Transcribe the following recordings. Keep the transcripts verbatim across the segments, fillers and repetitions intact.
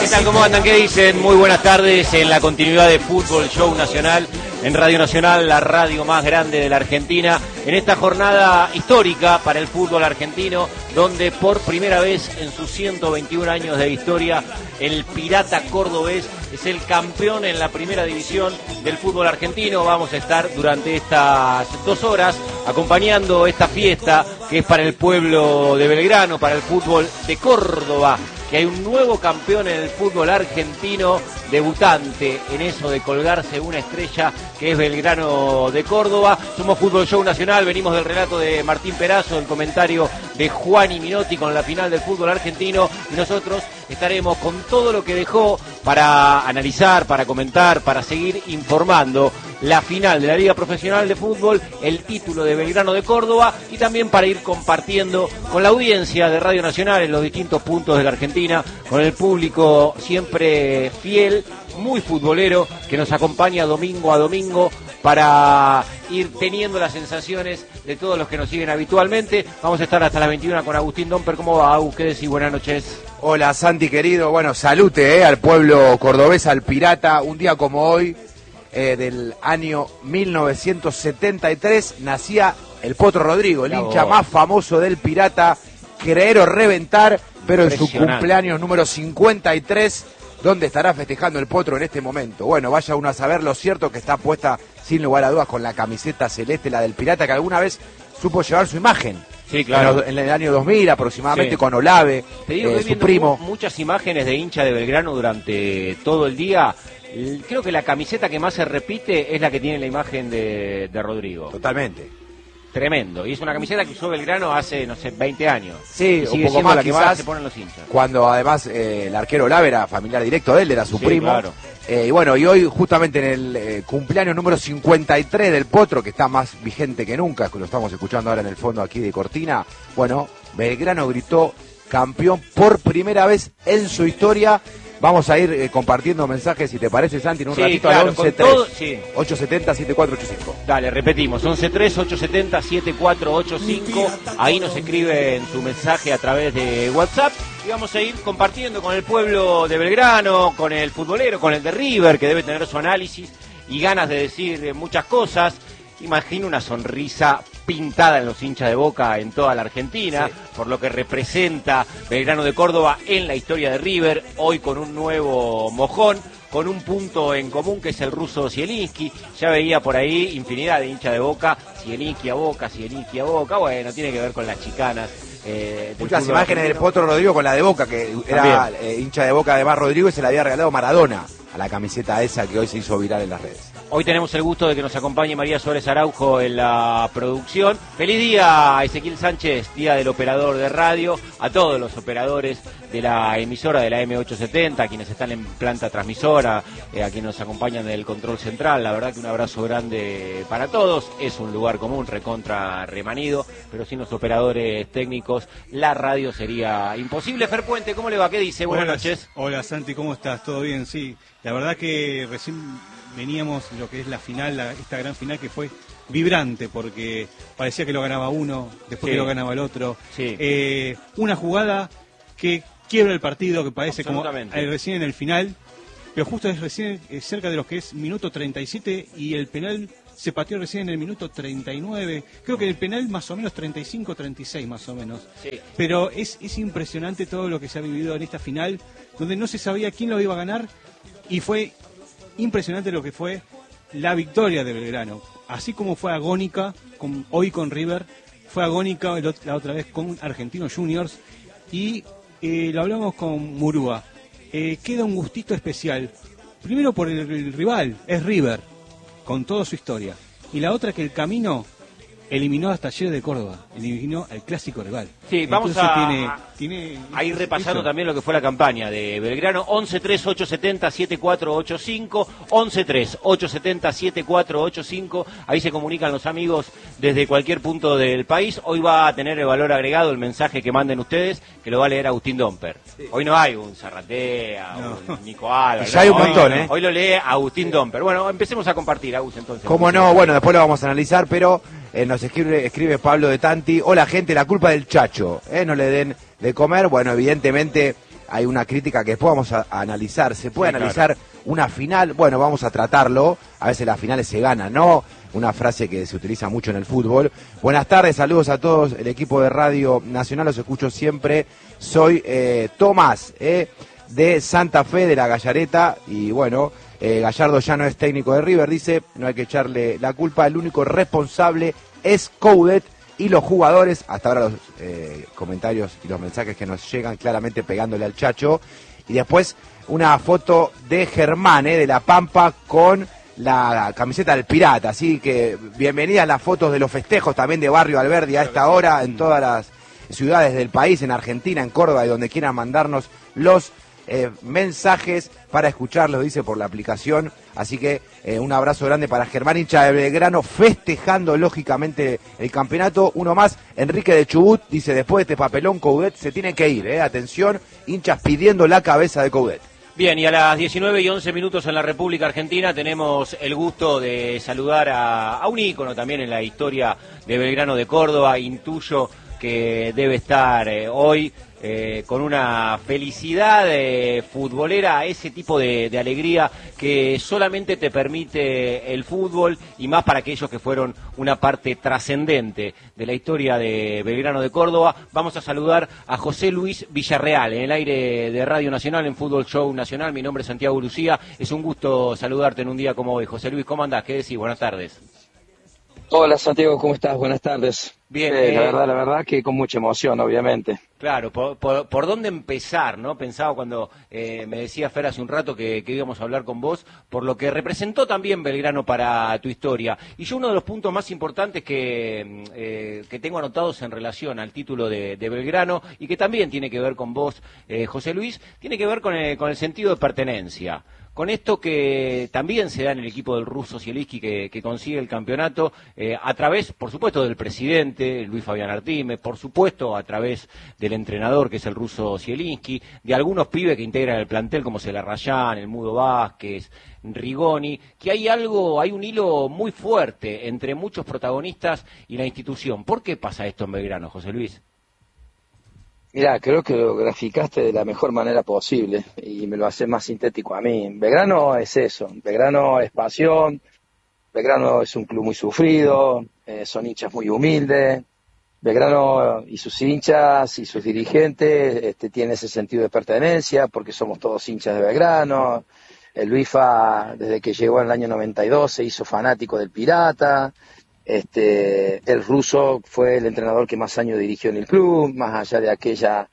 ¿Qué tal? ¿Cómo andan? ¿Qué dicen? Muy buenas tardes en la continuidad de Fútbol Show Nacional, en Radio Nacional, la radio más grande de la Argentina, en esta jornada histórica para el fútbol argentino, donde por primera vez en sus ciento veintiún años de historia, el Pirata cordobés es el campeón en la primera división del fútbol argentino. Vamos a estar durante estas dos horas acompañando esta fiesta que es para el pueblo de Belgrano, para el fútbol de Córdoba, que hay un nuevo campeón en el fútbol argentino, debutante en eso de colgarse una estrella, que es Belgrano de Córdoba. Somos Fútbol Show Nacional, venimos del relato de Martín Perazo, el comentario de Juan y Minotti con la final del fútbol argentino, y nosotros estaremos con todo lo que dejó para analizar, para comentar, para seguir informando la final de la Liga Profesional de Fútbol, el título de Belgrano de Córdoba, y también para ir compartiendo con la audiencia de Radio Nacional en los distintos puntos de la Argentina, con el público siempre fiel, muy futbolero, que nos acompaña domingo a domingo para ir teniendo las sensaciones de todos los que nos siguen habitualmente. Vamos a estar hasta las veintiuna con Agustín Domper. ¿Cómo va, Agus? ¿Qué decís? Buenas noches. Hola, Santi, querido. Bueno, salute eh, al pueblo cordobés, al Pirata. Un día como hoy, eh, del año mil novecientos setenta y tres, nacía el Potro Rodrigo, el hincha más famoso del Pirata, creer o reventar, pero en su cumpleaños número cincuenta y tres, ¿dónde estará festejando el Potro en este momento? Bueno, vaya uno a saber. Lo cierto que está puesta, sin lugar a dudas, con la camiseta celeste, la del Pirata, que alguna vez supo llevar su imagen. Sí, claro. En, en el año dos mil aproximadamente, sí, con Olave, Te digo, eh, su primo. Muchas imágenes de hincha de Belgrano durante todo el día. Creo que la camiseta que más se repite es la que tiene la imagen de, de Rodrigo. Totalmente. Tremendo. Y es una camiseta que usó Belgrano hace, no sé, veinte años. Sí, un poco más, la que quizás, más se ponen los hinchas. Cuando además eh, el arquero Olave era familiar directo de él, era su sí, primo. Claro. Eh, y bueno, y hoy justamente en el eh, cumpleaños número cincuenta y tres del Potro, que está más vigente que nunca, que lo estamos escuchando ahora en el fondo aquí de Cortina, bueno, Belgrano gritó campeón por primera vez en su historia. Vamos a ir eh, compartiendo mensajes, si te parece, Santi, en un sí, ratito, claro, al once tres, sí. ocho siete cero, siete cuatro ocho cinco. Dale, repetimos, once tres, ocho siete cero, siete cuatro ocho cinco. Ahí nos escriben su mensaje a través de WhatsApp y vamos a ir compartiendo con el pueblo de Belgrano, con el futbolero, con el de River, que debe tener su análisis y ganas de decir muchas cosas. Imagino una sonrisa pintada en los hinchas de Boca en toda la Argentina, sí, por lo que representa Belgrano de Córdoba en la historia de River, hoy con un nuevo mojón, con un punto en común que es el ruso Zielinski. Ya veía por ahí infinidad de hinchas de Boca, Zielinski a Boca, Zielinski a Boca, bueno, tiene que ver con las chicanas. Eh, Muchas imágenes del Potro Rodrigo con la de Boca, que era eh, hincha de Boca además Rodrigo, y se la había regalado Maradona a la camiseta esa que hoy se hizo viral en las redes. Hoy tenemos el gusto de que nos acompañe María Suárez Araujo en la producción. Feliz día a Ezequiel Sánchez, día del operador de radio, a todos los operadores de la emisora de la eme ochocientos setenta, a quienes están en planta transmisora, eh, a quienes nos acompañan del control central. La verdad que un abrazo grande para todos. Es un lugar común, recontra remanido, pero sin los operadores técnicos la radio sería imposible. Fer Puente, ¿cómo le va? ¿Qué dice? Buenas hola, noches. Hola Santi, ¿cómo estás? ¿Todo bien? Sí, la verdad que recién veníamos lo que es la final, la, esta gran final que fue vibrante, porque parecía que lo ganaba uno, después sí, que lo ganaba el otro. Sí. Eh, una jugada que quiebra el partido, que parece como eh, recién en el final, pero justo es recién eh, cerca de los que es minuto treinta y siete, y el penal se pateó recién en el minuto treinta y nueve, creo que el penal más o menos treinta y cinco, treinta y seis más o menos. Sí. Pero es, es impresionante todo lo que se ha vivido en esta final, donde no se sabía quién lo iba a ganar, y fue impresionante lo que fue la victoria de Belgrano, así como fue agónica con, hoy con River, fue agónica el, la otra vez con Argentinos Juniors, y eh, lo hablamos con Murúa. Eh, queda un gustito especial, primero por el, el rival, es River, con toda su historia, y la otra que el camino eliminó a Talleres de Córdoba, eliminó al clásico rival. Sí, vamos a, tiene, tiene, a ir repasando eso. también lo que fue la campaña de Belgrano. once tres, ocho siete cero, siete cuatro ocho cinco, once tres, ocho siete cero, siete cuatro ocho cinco. Ahí se comunican los amigos desde cualquier punto del país. Hoy va a tener el valor agregado el mensaje que manden ustedes, que lo va a leer Agustín Domper. Sí. Hoy no hay un Zarratea, no, un Nico Álvarez. Ya hay un hoy, montón, ¿eh? Hoy lo lee Agustín Domper. Bueno, empecemos a compartir, Agus, entonces. Cómo no, bueno, después lo vamos a analizar, pero eh, nos escribe, escribe Pablo de Tanti. Hola, gente, la culpa del Chacho, ¿eh? No le den de comer. Bueno, evidentemente hay una crítica que después vamos a, a analizar. ¿Se puede sí, analizar claro. una final? Bueno, vamos a tratarlo. A veces las finales se ganan, ¿no? Una frase que se utiliza mucho en el fútbol. Buenas tardes, saludos a todos. El equipo de Radio Nacional los escucho siempre. Soy eh, Tomás, eh, de Santa Fe, de la Gallareta. Y bueno, eh, Gallardo ya no es técnico de River. Dice, no hay que echarle la culpa. El único responsable es Coudet. Y los jugadores, hasta ahora los eh, comentarios y los mensajes que nos llegan claramente pegándole al Chacho. Y después una foto de Germán, eh, de La Pampa, con la camiseta del Pirata. Así que bienvenidas las fotos de los festejos también de Barrio Alberdi a esta hora en todas las ciudades del país, en Argentina, en Córdoba y donde quieran mandarnos los eh, mensajes para escucharlos, dice, por la aplicación. Así que eh, un abrazo grande para Germán, hincha de Belgrano, festejando lógicamente el campeonato. Uno más, Enrique de Chubut, dice, después de este papelón Coudet se tiene que ir, eh, atención, hinchas pidiendo la cabeza de Coudet. Bien, y a las diecinueve y once minutos en la República Argentina tenemos el gusto de saludar a, a un ícono también en la historia de Belgrano de Córdoba. Intuyo que debe estar eh, hoy eh, con una felicidad eh, futbolera, ese tipo de, de alegría que solamente te permite el fútbol, y más para aquellos que fueron una parte trascendente de la historia de Belgrano de Córdoba. Vamos a saludar a José Luis Villarreal en el aire de Radio Nacional, en Fútbol Show Nacional. Mi nombre es Santiago Lucía, es un gusto saludarte en un día como hoy. José Luis, ¿cómo andás? ¿Qué decís? Buenas tardes. Hola Santiago, ¿cómo estás? Buenas tardes. Bien, eh, eh, la verdad, la verdad que con mucha emoción, obviamente. Claro, por, por, por dónde empezar, ¿no? Pensaba cuando eh, me decía Fer hace un rato que, que íbamos a hablar con vos, por lo que representó también Belgrano para tu historia. Y yo uno de los puntos más importantes que, eh, que tengo anotados en relación al título de, de Belgrano, y que también tiene que ver con vos, eh, José Luis, tiene que ver con el, con el sentido de pertenencia. Con esto que también se da en el equipo del ruso Zielinski, que, que consigue el campeonato eh, a través, por supuesto, del presidente, Luis Fabián Artime, por supuesto, a través del entrenador, que es el ruso Zielinski, de algunos pibes que integran el plantel, como Celarrayán, el Mudo Vázquez, Rigoni, que hay algo, hay un hilo muy fuerte entre muchos protagonistas y la institución. ¿Por qué pasa esto en Belgrano, José Luis? Mirá, creo que lo graficaste de la mejor manera posible y me lo hace más sintético a mí. Belgrano es eso, Belgrano es pasión, Belgrano es un club muy sufrido, eh, son hinchas muy humildes, Belgrano y sus hinchas y sus dirigentes este, tienen ese sentido de pertenencia porque somos todos hinchas de Belgrano. El Luifa, desde que llegó en el año noventa y dos, se hizo fanático del Pirata. Este, el ruso fue el entrenador que más años dirigió en el club, más allá de aquella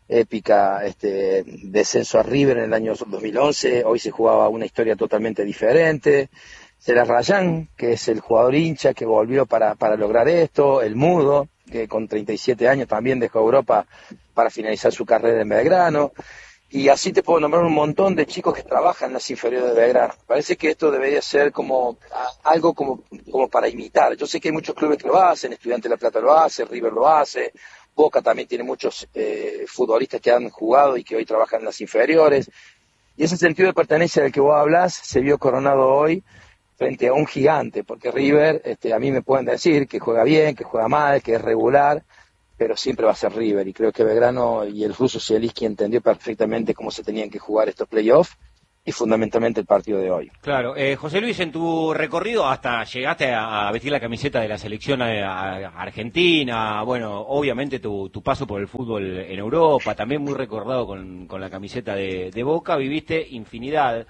épica este, descenso a River en el año dos mil once, hoy se jugaba una historia totalmente diferente. Celarrayán, que es el jugador hincha que volvió para, para lograr esto, el Mudo, que con treinta y siete años también dejó Europa para finalizar su carrera en Belgrano. Y así te puedo nombrar un montón de chicos que trabajan en las inferiores de Belgrano. Parece que esto debería ser como a, algo como, como para imitar. Yo sé que hay muchos clubes que lo hacen, Estudiantes de La Plata lo hace, River lo hace, Boca también tiene muchos eh, futbolistas que han jugado y que hoy trabajan en las inferiores. Y ese sentido de pertenencia del que vos hablás se vio coronado hoy frente a un gigante, porque River, este, a mí me pueden decir que juega bien, que juega mal, que es regular, pero siempre va a ser River, y creo que Belgrano y el ruso Zielinski entendió perfectamente cómo se tenían que jugar estos playoffs, y fundamentalmente el partido de hoy. Claro, eh, José Luis, en tu recorrido hasta llegaste a, a vestir la camiseta de la selección a, a Argentina, bueno, obviamente tu, tu paso por el fútbol en Europa, también muy recordado con, con la camiseta de, de Boca, viviste infinidad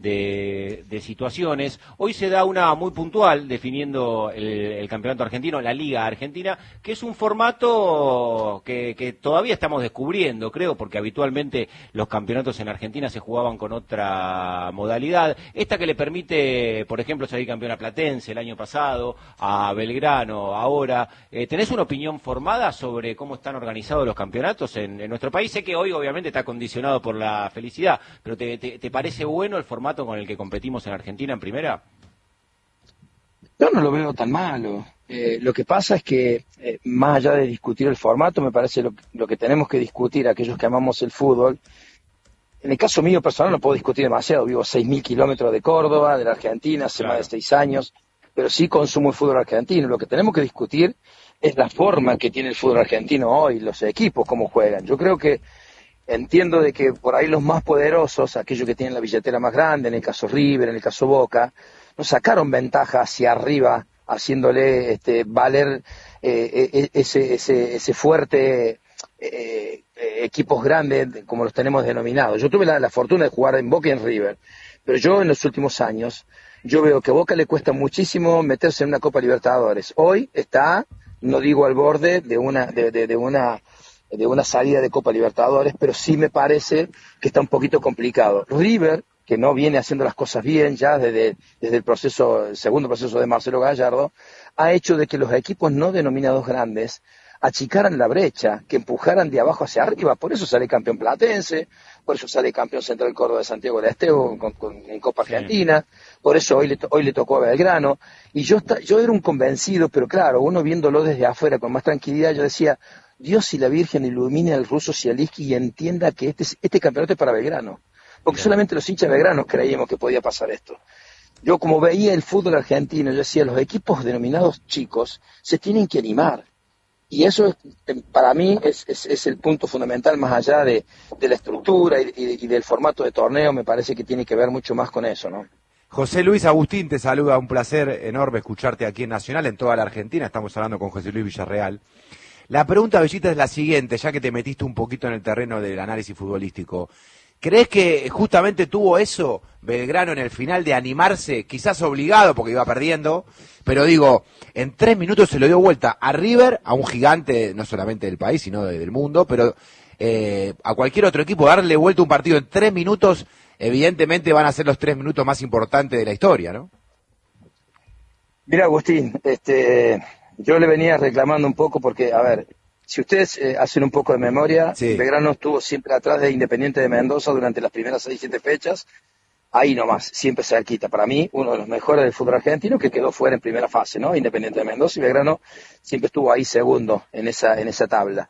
de, de situaciones. Hoy se da una muy puntual definiendo el, el campeonato argentino, la Liga Argentina, que es un formato que, que todavía estamos descubriendo, creo, porque habitualmente los campeonatos en Argentina se jugaban con otra modalidad. Esta que le permite, por ejemplo, salir campeón a Platense el año pasado, a Belgrano ahora. Eh, ¿Tenés una opinión formada sobre cómo están organizados los campeonatos en, en nuestro país? Sé que hoy obviamente está condicionado por la felicidad, pero ¿te, te, te parece bueno el formato con el que competimos en Argentina en primera? Yo no lo veo tan malo. Eh, lo que pasa es que, eh, más allá de discutir el formato, me parece lo, lo que tenemos que discutir, aquellos que amamos el fútbol. En el caso mío personal no puedo discutir demasiado, vivo seis mil kilómetros de Córdoba, de la Argentina, hace Claro. más de seis años, pero sí consumo el fútbol argentino. Lo que tenemos que discutir es la forma que tiene el fútbol argentino hoy, los equipos, cómo juegan. Yo creo que entiendo de que por ahí los más poderosos, aquellos que tienen la billetera más grande, en el caso River, en el caso Boca, no sacaron ventaja hacia arriba, haciéndole este, valer eh, ese, ese, ese fuerte eh, eh, equipos grandes como los tenemos denominados. Yo tuve la, la fortuna de jugar en Boca y en River, pero yo en los últimos años, yo veo que a Boca le cuesta muchísimo meterse en una Copa Libertadores. Hoy está, no digo al borde de una, de, de, de una, de una salida de Copa Libertadores, pero sí me parece que está un poquito complicado. River, que no viene haciendo las cosas bien ya desde, desde el proceso, el segundo proceso de Marcelo Gallardo, ha hecho de que los equipos no denominados grandes achicaran la brecha, que empujaran de abajo hacia arriba. Por eso sale campeón Platense, por eso sale campeón Central Córdoba de Santiago del Estero con, con, en Copa Argentina, sí. Por eso hoy le, hoy le tocó a Belgrano. Y yo, yo era un convencido, pero claro, uno viéndolo desde afuera con más tranquilidad, yo decía, Dios y la Virgen ilumine al ruso Zielinski y entienda que este, este campeonato es para Belgrano. Porque solamente los hinchas belgranos creíamos que podía pasar esto. Yo como veía el fútbol argentino, yo decía, los equipos denominados chicos se tienen que animar. Y eso para mí es, es, es el punto fundamental, más allá de, de la estructura y, y, y del formato de torneo, me parece que tiene que ver mucho más con eso, ¿no? José Luis Agustín te saluda, un placer enorme escucharte aquí en Nacional, en toda la Argentina. Estamos hablando con José Luis Villarreal. La pregunta, Bellita, es la siguiente, ya que te metiste un poquito en el terreno del análisis futbolístico. ¿Crees que justamente tuvo eso Belgrano en el final de animarse, quizás obligado porque iba perdiendo, pero digo, en tres minutos se lo dio vuelta a River, a un gigante no solamente del país, sino del mundo, pero eh, a cualquier otro equipo, darle vuelta un partido en tres minutos, evidentemente van a ser los tres minutos más importantes de la historia, ¿no? Mira, Agustín, este, yo le venía reclamando un poco porque, a ver, si ustedes eh, hacen un poco de memoria, sí. Belgrano estuvo siempre atrás de Independiente de Mendoza durante las primeras seis, siete fechas, ahí nomás, siempre cerquita. Para mí, uno de los mejores del fútbol argentino que quedó fuera en primera fase, ¿no? Independiente de Mendoza, y Belgrano siempre estuvo ahí segundo en esa, en esa tabla.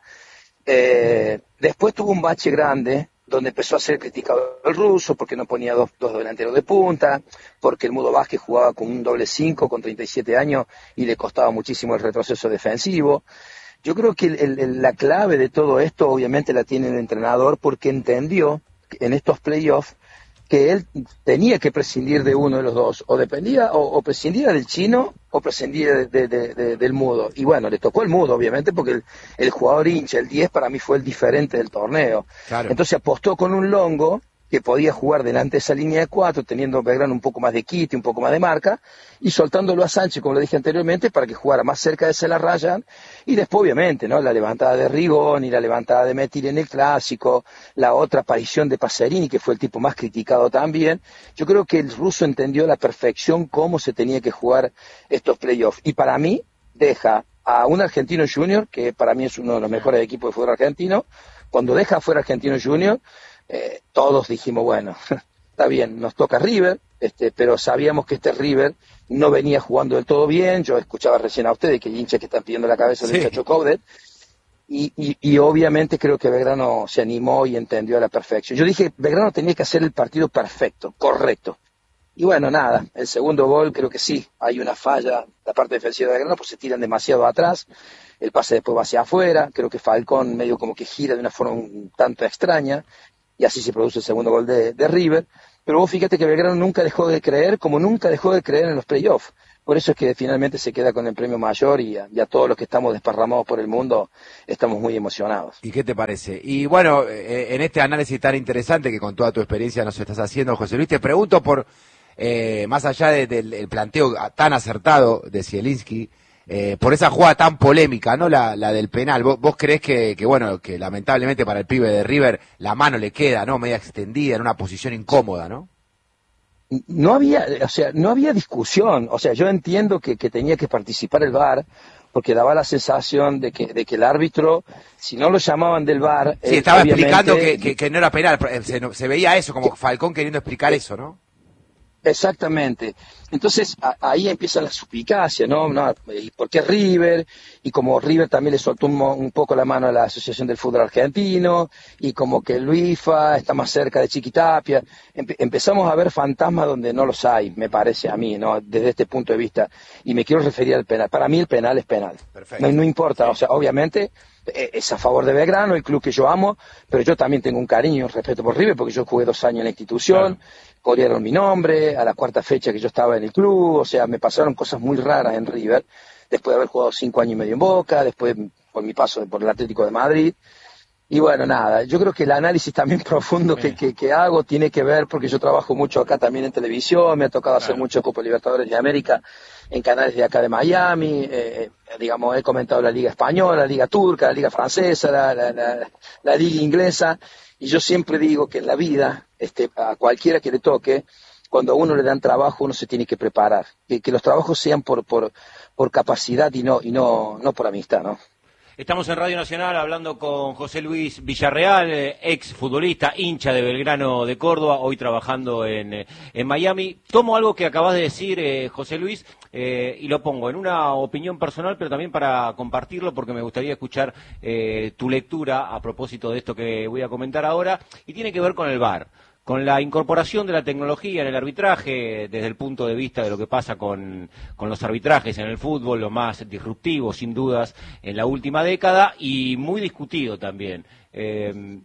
Eh, después tuvo un bache grande, donde empezó a ser criticado el ruso, porque no ponía dos, dos delanteros de punta, porque el Mudo Vázquez jugaba con un doble cinco, con treinta y siete años, y le costaba muchísimo el retroceso defensivo. Yo creo que el, el, la clave de todo esto obviamente la tiene el entrenador, porque entendió en estos playoffs que él tenía que prescindir de uno de los dos, o dependía, o, o prescindía del chino, o prescindía de, de, de, de, del mudo. Y bueno, le tocó el mudo, obviamente, porque el, el jugador hincha, el diez, para mí fue el diferente del torneo. Claro. Entonces apostó con un Longo, que podía jugar delante de esa línea de cuatro, teniendo Belgrano un poco más de quite, un poco más de marca, y soltándolo a Sánchez, como le dije anteriormente, para que jugara más cerca de Celarrayán, y después obviamente, ¿no? La levantada de Rigón y la levantada de Metil en el Clásico, la otra aparición de Pacerini, que fue el tipo más criticado también. Yo creo que el ruso entendió a la perfección cómo se tenía que jugar estos playoffs, y para mí deja a un Argentino Junior, que para mí es uno de los mejores equipos de fútbol argentino. Cuando deja fuera Argentino Junior, Eh, todos dijimos, bueno, está bien, nos toca River, este, pero sabíamos que este River no venía jugando del todo bien. Yo escuchaba recién a ustedes que hay hinchas que están pidiendo la cabeza del sí. Chacho Coudet, y, y, y obviamente creo que Belgrano se animó y entendió a la perfección. Yo dije, Belgrano tenía que hacer el partido perfecto, correcto. Y bueno, nada, el segundo gol creo que sí, hay una falla, la parte defensiva de Belgrano, pues se tiran demasiado atrás, el pase después va hacia afuera, creo que Falcón medio como que gira de una forma un tanto extraña, y así se produce el segundo gol de, de River. Pero vos fíjate que Belgrano nunca dejó de creer, como nunca dejó de creer en los playoffs. Por eso es que finalmente se queda con el premio mayor, y a, y a todos los que estamos desparramados por el mundo estamos muy emocionados. ¿Y qué te parece? Y bueno, eh, en este análisis tan interesante que con toda tu experiencia nos estás haciendo, José Luis, te pregunto por, eh, más allá de, del el planteo tan acertado de Zielinski, Eh, por esa jugada tan polémica, ¿no? La, la del penal. ¿Vos, vos creés que, que, bueno, que lamentablemente para el pibe de River la mano le queda, ¿no? Media extendida, en una posición incómoda, ¿no? No había, o sea, no había discusión. O sea, yo entiendo que, que tenía que participar el V A R, porque daba la sensación de que, de que el árbitro, si no lo llamaban del V A R... Sí, estaba explicando que, que, que no era penal. Se, se veía eso, como Falcón queriendo explicar eso, ¿no? Exactamente. Entonces a, ahí empieza la suspicacia, ¿no? ¿no? ¿Y por qué River? Y como River también le soltó un, un poco la mano a la Asociación del Fútbol Argentino, y como que el UEFA está más cerca de Chiquitapia. Empe empezamos a ver fantasmas donde no los hay, me parece a mí, ¿no? Desde este punto de vista. Y me quiero referir al penal. Para mí el penal es penal. No, no importa, o sea, obviamente es a favor de Belgrano, el club que yo amo, pero yo también tengo un cariño y un respeto por River porque yo jugué dos años en la institución, claro. Corrieron mi nombre a la cuarta fecha que yo estaba en el club, o sea, me pasaron cosas muy raras en River, después de haber jugado cinco años y medio en Boca, después por mi paso por el Atlético de Madrid. Y bueno, nada, yo creo que el análisis también profundo que, que, que hago tiene que ver, porque yo trabajo mucho acá también en televisión, me ha tocado claro. hacer mucho Copa Libertadores de América en canales de acá de Miami, eh, digamos, he comentado la Liga Española, la Liga Turca, la Liga Francesa, la, la, la, la Liga Inglesa, y yo siempre digo que en la vida, este, a cualquiera que le toque, cuando a uno le dan trabajo, uno se tiene que preparar, que, que los trabajos sean por, por, por capacidad y no, y no, no por amistad, ¿no? Estamos en Radio Nacional hablando con José Luis Villarreal, ex futbolista, hincha de Belgrano de Córdoba, hoy trabajando en, en Miami. Tomo algo que acabas de decir, eh, José Luis, eh, y lo pongo en una opinión personal, pero también para compartirlo, porque me gustaría escuchar eh, tu lectura a propósito de esto que voy a comentar ahora, y tiene que ver con el V A R. Con la incorporación de la tecnología en el arbitraje, desde el punto de vista de lo que pasa con, con los arbitrajes en el fútbol, lo más disruptivo, sin dudas, en la última década, y muy discutido también. Eh,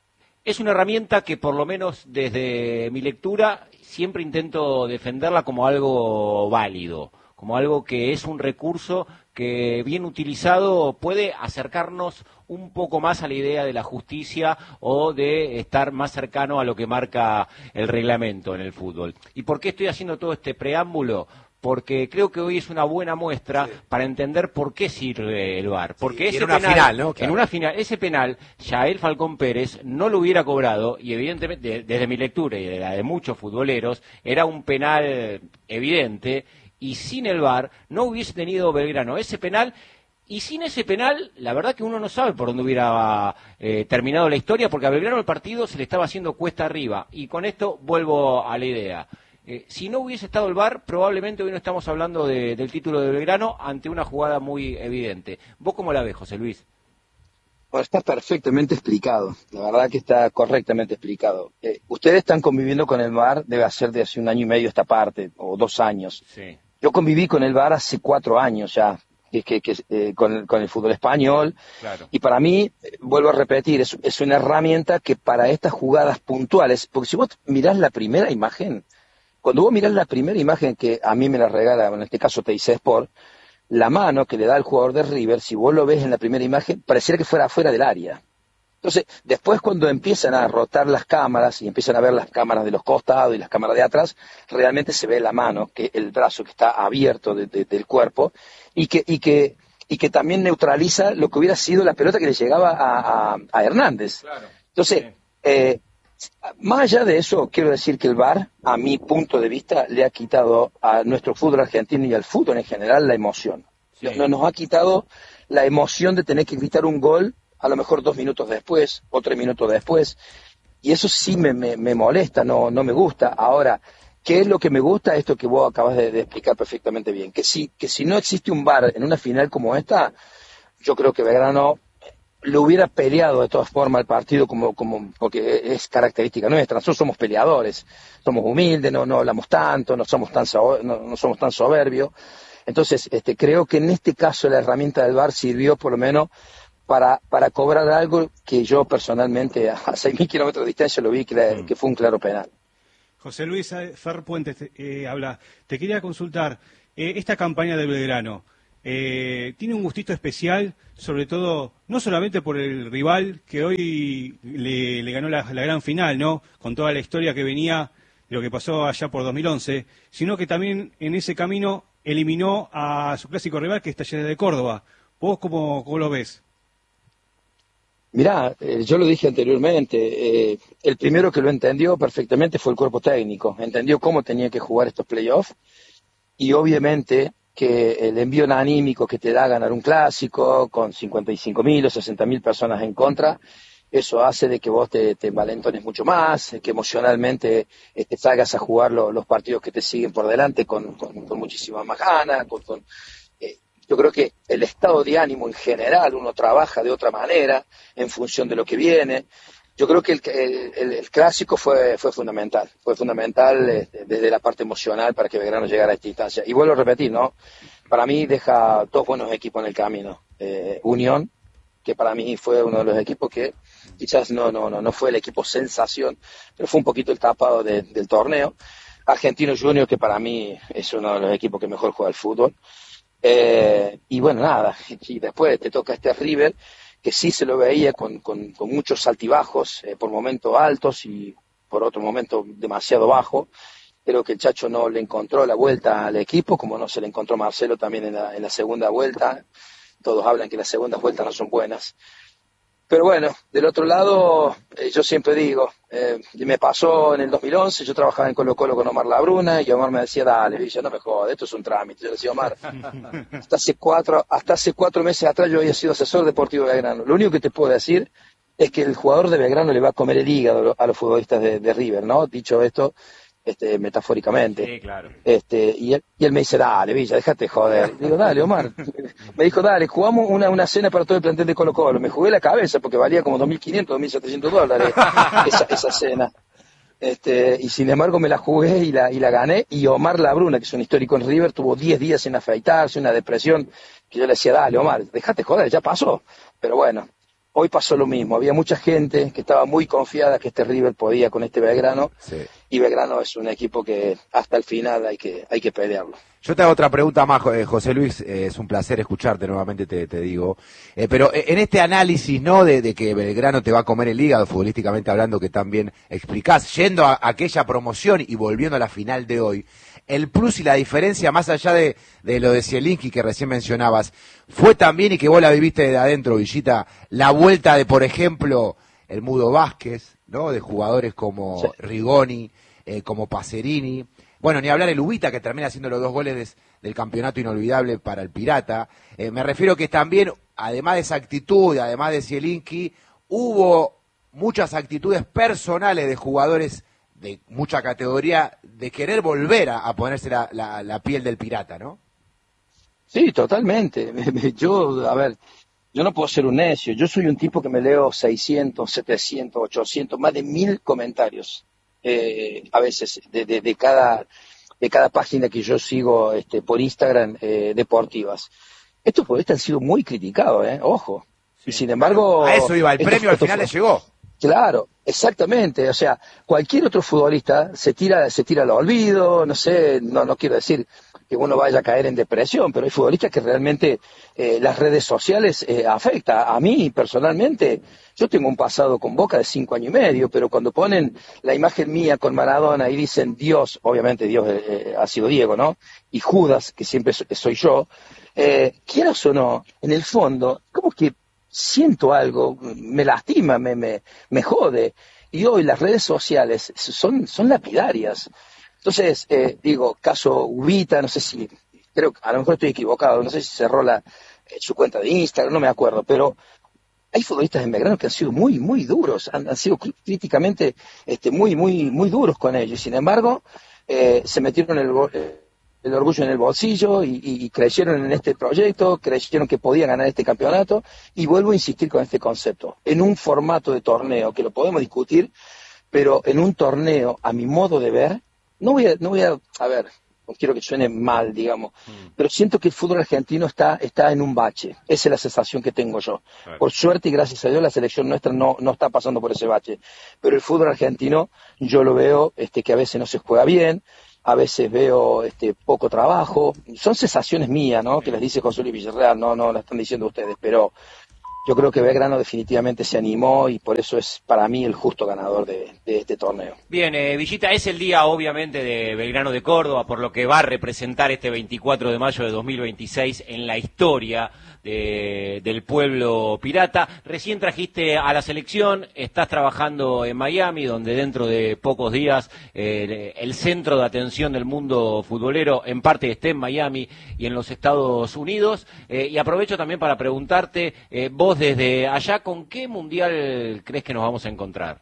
es una herramienta que, por lo menos desde mi lectura, siempre intento defenderla como algo válido, como algo que es un recurso que, bien utilizado, puede acercarnos un poco más a la idea de la justicia o de estar más cercano a lo que marca el reglamento en el fútbol. ¿Y por qué estoy haciendo todo este preámbulo? Porque creo que hoy es una buena muestra sí. para entender por qué sirve el V A R. Porque sí, ese en una penal, final, ¿no? Claro. En una final, ese penal, Yael Falcón Pérez no lo hubiera cobrado, y evidentemente, desde mi lectura y de la de muchos futboleros, era un penal evidente, y sin el V A R no hubiese tenido Belgrano ese penal. Y sin ese penal, la verdad que uno no sabe por dónde hubiera eh, terminado la historia, porque a Belgrano el partido se le estaba haciendo cuesta arriba. Y con esto vuelvo a la idea. Eh, si no hubiese estado el V A R, probablemente hoy no estamos hablando de, del título de Belgrano ante una jugada muy evidente. ¿Vos cómo la ves, José Luis? Bueno, está perfectamente explicado. La verdad que está correctamente explicado. Eh, ustedes están conviviendo con el V A R, debe hacer de hace un año y medio esta parte, o dos años. Sí. Yo conviví con el V A R hace cuatro años ya. Que, que, que eh, con, con el fútbol español, claro. Y para mí, eh, vuelvo a repetir, es, es una herramienta que para estas jugadas puntuales, porque si vos mirás la primera imagen, cuando vos mirás la primera imagen que a mí me la regala, en este caso T I C Sport, la mano que le da el jugador de River, si vos lo ves en la primera imagen, pareciera que fuera afuera del área. Entonces, después cuando empiezan a rotar las cámaras y empiezan a ver las cámaras de los costados y las cámaras de atrás, realmente se ve la mano, que el brazo que está abierto de, de, del cuerpo, y que, y que, y que también neutraliza lo que hubiera sido la pelota que le llegaba a, a, a Hernández. Claro. Entonces, sí. eh, más allá de eso, quiero decir que el V A R, a mi punto de vista, le ha quitado a nuestro fútbol argentino y al fútbol en general la emoción. Sí. Nos, nos ha quitado la emoción de tener que gritar un gol a lo mejor dos minutos después, o tres minutos después, y eso sí me, me, me molesta, no, no me gusta. Ahora, ¿qué es lo que me gusta? Esto que vos acabas de, de explicar perfectamente bien, que si, que si no existe un V A R en una final como esta, yo creo que Belgrano lo hubiera peleado de todas formas el partido, como, como, porque es característica nuestra. Nosotros somos peleadores, somos humildes, no, no hablamos tanto, no somos tan, no, no somos tan soberbios. Entonces, este, creo que en este caso la herramienta del V A R sirvió por lo menos para, para cobrar algo que yo personalmente a seis mil kilómetros de distancia lo vi que, la, que fue un claro penal. José Luis Fer Puentes eh, habla. Te quería consultar, eh, esta campaña de Belgrano, eh, ¿tiene un gustito especial, sobre todo, no solamente por el rival que hoy le, le ganó la, la gran final, ¿no? Con toda la historia que venía, lo que pasó allá por dos mil once, sino que también en ese camino eliminó a su clásico rival, que es Talleres de Córdoba. ¿Vos cómo, cómo lo ves? Mirá, eh, yo lo dije anteriormente, eh, el primero que lo entendió perfectamente fue el cuerpo técnico, entendió cómo tenía que jugar estos playoffs, y obviamente que el envío anímico que te da ganar un clásico con cincuenta y cinco mil o sesenta mil personas en contra, eso hace de que vos te, te envalentones mucho más, que emocionalmente eh, te salgas a jugar lo, los partidos que te siguen por delante con, con, con muchísima más ganas, con... con eh, Yo creo que el estado de ánimo en general, uno trabaja de otra manera en función de lo que viene. Yo creo que el, el, el clásico fue, fue fundamental, fue fundamental eh, desde la parte emocional para que Belgrano llegara a esta instancia. Y vuelvo a repetir, ¿no? Para mí deja dos buenos equipos en el camino. Eh, Unión, que para mí fue uno de los equipos que quizás no, no, no, no fue el equipo sensación, pero fue un poquito el tapado de, del torneo. Argentino Junior, que para mí es uno de los equipos que mejor juega el fútbol. Eh, y bueno, nada, y después te toca este River, que sí se lo veía con, con, con muchos altibajos, eh, por momentos altos y por otro momento demasiado bajo. Creo que el Chacho no le encontró la vuelta al equipo, como no se le encontró Marcelo también en la, en la segunda vuelta. Todos hablan que las segundas vueltas no son buenas. Pero bueno, del otro lado, eh, yo siempre digo, eh, me pasó en el dos mil once, yo trabajaba en Colo Colo con Omar Labruna, y Omar me decía, dale, Villa, no me jodas, esto es un trámite. Yo le decía, Omar, hasta hace cuatro, hasta hace cuatro meses atrás yo había sido asesor deportivo de Belgrano. Lo único que te puedo decir es que el jugador de Belgrano le va a comer el hígado a los futbolistas de, de River, ¿no? Dicho esto, este, metafóricamente. Sí, claro. Este, y él, y él me dice, dale, Villa, déjate joder. Y digo, dale, Omar. Me dijo, dale, jugamos una, una cena para todo el plantel de Colo Colo. Me jugué la cabeza porque valía como dos mil quinientos, dos mil setecientos dólares esa, esa cena. Este, y sin embargo me la jugué y la, y la gané. Y Omar Labruna, que es un histórico en River, tuvo diez días sin afeitarse, una depresión, que yo le decía, dale, Omar, déjate joder, ya pasó. Pero bueno, hoy pasó lo mismo. Había mucha gente que estaba muy confiada que este River podía con este Belgrano. Sí. Y Belgrano es un equipo que hasta el final hay que, hay que pelearlo. Yo te hago otra pregunta más, José Luis, eh, es un placer escucharte nuevamente, te, te digo. Eh, pero en este análisis, ¿no?, de, de que Belgrano te va a comer el hígado, futbolísticamente hablando, que también explicás, yendo a, a aquella promoción y volviendo a la final de hoy, el plus y la diferencia, más allá de, de lo de Zielinski que recién mencionabas, fue también, y que vos la viviste de adentro, Villita, la vuelta de, por ejemplo, el Mudo Vázquez, ¿no?, de jugadores como sí. Rigoni, eh, como Pacerini, bueno, ni hablar el Ubita, que termina haciendo los dos goles de, del campeonato inolvidable para el Pirata. Eh, me refiero que también, además de esa actitud, además de Zielinski, hubo muchas actitudes personales de jugadores de mucha categoría de querer volver a, a ponerse la, la, la piel del Pirata, ¿no? Sí, totalmente. Yo, a ver, yo no puedo ser un necio. Yo soy un tipo que me leo seiscientos, setecientos, ochocientos, más de mil comentarios. Eh, a veces de, de, de cada de cada página que yo sigo este, por Instagram eh, deportivas. Estos futbolistas han sido muy criticados, ¿eh? Ojo. Sí. Y sin embargo... A eso iba, el premio al final le llegó. Claro, exactamente. O sea, cualquier otro futbolista se tira se tira al olvido, no sé, no no quiero decir que uno vaya a caer en depresión, pero hay futbolistas que realmente eh, las redes sociales eh, afecta. A mí, personalmente, yo tengo un pasado con Boca de cinco años y medio, pero cuando ponen la imagen mía con Maradona y dicen Dios, obviamente Dios eh, ha sido Diego, ¿no? Y Judas, que siempre soy yo, eh, quieras o no, en el fondo, como que siento algo, me lastima, me, me, me jode. Y hoy las redes sociales son, son lapidarias. Entonces, eh, digo, caso Ubita, no sé si, creo que a lo mejor estoy equivocado, no sé si cerró la, eh, su cuenta de Instagram, no me acuerdo, pero hay futbolistas en Belgrano que han sido muy, muy duros, han, han sido críticamente este, muy, muy, muy duros con ellos. Sin embargo, eh, se metieron el, el orgullo en el bolsillo y, y, y creyeron en este proyecto, creyeron que podían ganar este campeonato, y vuelvo a insistir con este concepto. En un formato de torneo, que lo podemos discutir, pero en un torneo, a mi modo de ver, No voy a, no voy a, a ver, no quiero que suene mal, digamos, mm. pero siento que el fútbol argentino está, está en un bache. Esa es la sensación que tengo yo. Claro. Por suerte y gracias a Dios la selección nuestra no, no está pasando por ese bache. Pero el fútbol argentino yo lo veo este, que a veces no se juega bien, a veces veo este, poco trabajo. Son sensaciones mías, ¿no? Que les dice José Luis Villarreal, no, no las están diciendo ustedes, pero yo creo que Belgrano definitivamente se animó y por eso es para mí el justo ganador de, de este torneo. Bien, eh, Villita, es el día obviamente de Belgrano de Córdoba, por lo que va a representar este veinticuatro de mayo de dos mil veintiséis en la historia de, del pueblo pirata. Recién trajiste a la selección, estás trabajando en Miami, donde dentro de pocos días eh, el centro de atención del mundo futbolero en parte esté en Miami y en los Estados Unidos. Eh, y aprovecho también para preguntarte, eh, vos desde allá, ¿con qué mundial crees que nos vamos a encontrar?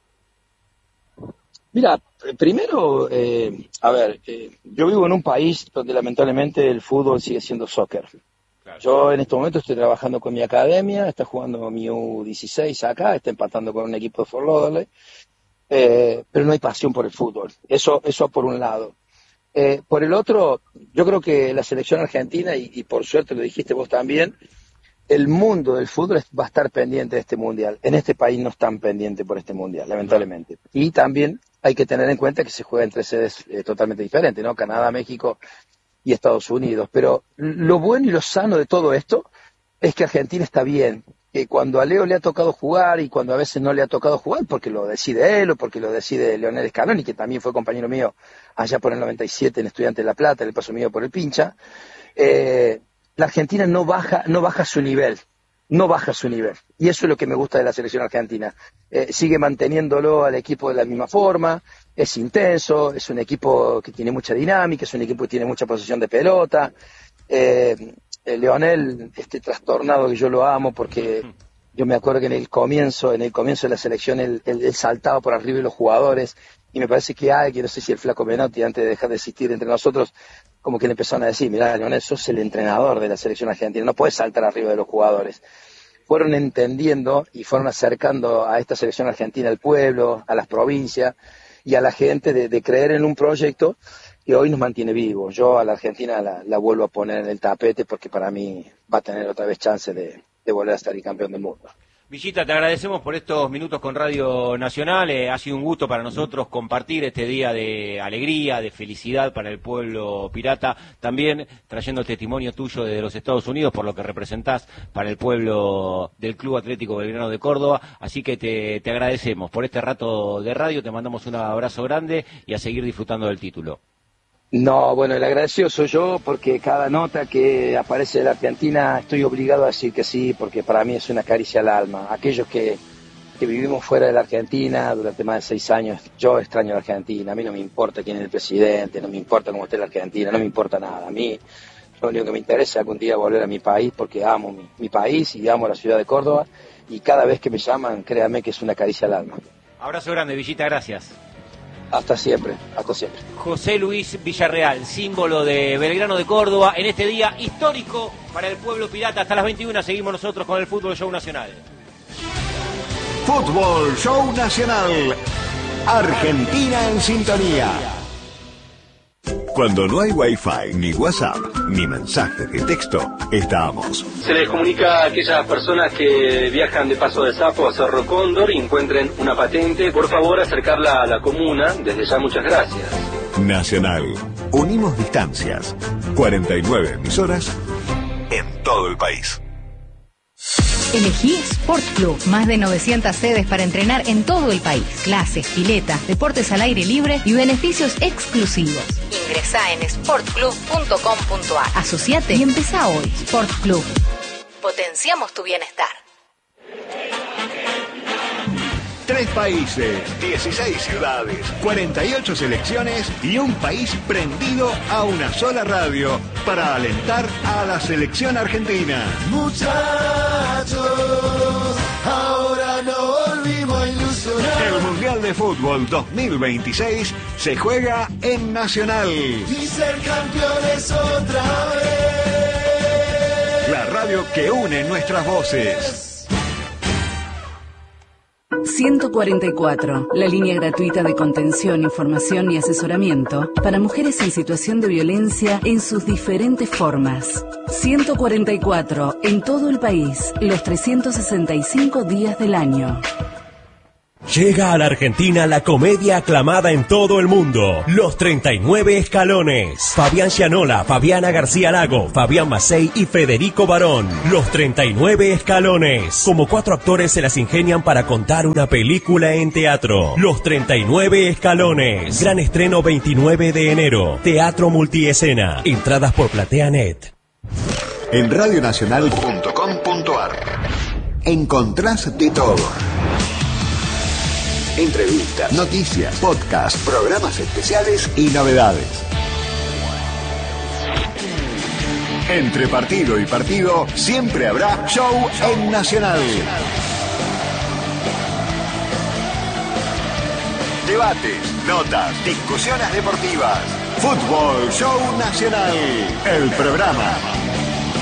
Mira, primero, eh, a ver, eh, yo vivo en un país donde lamentablemente el fútbol sigue siendo soccer. Claro. Yo en este momento estoy trabajando con mi academia, está jugando mi U dieciséis acá, está empatando con un equipo de Fort Lauderdale, eh, pero no hay pasión por el fútbol. Eso, eso por un lado. Eh, por el otro, yo creo que la selección argentina, y, y por suerte lo dijiste vos también, el mundo del fútbol va a estar pendiente de este mundial. En este país no están pendientes por este mundial, lamentablemente. Y también hay que tener en cuenta que se juega en tres sedes eh, totalmente diferentes, ¿no? Canadá, México y Estados Unidos. Pero lo bueno y lo sano de todo esto es que Argentina está bien. Que cuando a Leo le ha tocado jugar y cuando a veces no le ha tocado jugar, porque lo decide él o porque lo decide Leonel Scaloni, que también fue compañero mío allá por el noventa y siete en Estudiantes de La Plata, el paso mío por el Pincha, eh, la Argentina no baja, no baja su nivel, no baja su nivel. Y eso es lo que me gusta de la selección argentina. Eh, sigue manteniéndolo al equipo de la misma forma, es intenso, es un equipo que tiene mucha dinámica, es un equipo que tiene mucha posesión de pelota. Eh, Eh, Leonel, este trastornado que yo lo amo porque yo me acuerdo que en el comienzo, en el comienzo de la selección él, él, él saltaba por arriba de los jugadores y me parece que alguien, no sé si el flaco Menotti antes de dejar de existir entre nosotros, como que le empezaron a decir, mirá Leonel, sos el entrenador de la selección argentina, no puedes saltar arriba de los jugadores. Fueron entendiendo y fueron acercando a esta selección argentina al pueblo, a las provincias y a la gente de, de creer en un proyecto que hoy nos mantiene vivos. Yo a la Argentina la, la vuelvo a poner en el tapete porque para mí va a tener otra vez chance de, de volver a estar el campeón del mundo. Villita, te agradecemos por estos minutos con Radio Nacional. Eh, ha sido un gusto para nosotros compartir este día de alegría, de felicidad para el pueblo pirata. También trayendo el testimonio tuyo desde los Estados Unidos por lo que representás para el pueblo del Club Atlético Belgrano de Córdoba. Así que te, te agradecemos por este rato de radio. Te mandamos un abrazo grande y a seguir disfrutando del título. No, bueno, el agradecido soy yo porque cada nota que aparece de la Argentina estoy obligado a decir que sí, porque para mí es una caricia al alma. Aquellos que, que vivimos fuera de la Argentina durante más de seis años, yo extraño a la Argentina, a mí no me importa quién es el presidente, no me importa cómo esté la Argentina, no me importa nada. A mí lo único que me interesa es algún día volver a mi país porque amo mi, mi país y amo la ciudad de Córdoba y cada vez que me llaman, créanme que es una caricia al alma. Abrazo grande, Villita, gracias. Hasta siempre, hasta siempre. José Luis Villarreal, símbolo de Belgrano de Córdoba, en este día histórico para el pueblo pirata. Hasta las veintiuna seguimos nosotros con el Fútbol Show Nacional. Fútbol Show Nacional. Argentina en sintonía. Cuando no hay Wi-Fi, ni WhatsApp, ni mensajes de texto, estamos. Se les comunica a aquellas personas que viajan de Paso de Sapo a Cerro Cóndor y encuentren una patente, por favor acercarla a la comuna. Desde ya muchas gracias. Nacional. Unimos distancias. cuarenta y nueve emisoras en todo el país. Elegí Sport Club, más de novecientas sedes para entrenar en todo el país. Clases, piletas, deportes al aire libre y beneficios exclusivos. Ingresá en sport club punto com punto a r. Asociate y empezá hoy. Sport Club. Potenciamos tu bienestar. Tres países, dieciséis ciudades, cuarenta y ocho selecciones y un país prendido a una sola radio para alentar a la selección argentina. Muchachos, ahora no volvimos a ilusionar. El Mundial de Fútbol dos mil veintiséis se juega en Nacional. Y ser campeones otra vez. La radio que une nuestras voces. ciento cuarenta y cuatro, la línea gratuita de contención, información y asesoramiento para mujeres en situación de violencia en sus diferentes formas. ciento cuarenta y cuatro, en todo el país, los trescientos sesenta y cinco días del año. Llega a la Argentina la comedia aclamada en todo el mundo, Los treinta y nueve Escalones. Fabián Gianola, Fabiana García Lago, Fabián Macei y Federico Barón. Los treinta y nueve Escalones. Como cuatro actores se las ingenian para contar una película en teatro. Los treinta y nueve Escalones. Gran estreno veintinueve de enero. Teatro Multiescena. Entradas por PlateaNet. En radio nacional punto com punto a r encontrás de todo. Entrevistas, noticias, podcasts, programas especiales y novedades. Entre partido y partido siempre habrá show en Nacional. Debates, notas, discusiones deportivas. Fútbol Show Nacional. El programa